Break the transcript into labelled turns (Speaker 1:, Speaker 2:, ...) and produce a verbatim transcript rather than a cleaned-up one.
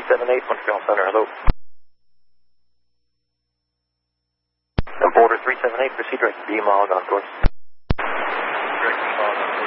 Speaker 1: seven eight, Montreal Center, hello. Border three seven eight, proceed direct, B mile on course.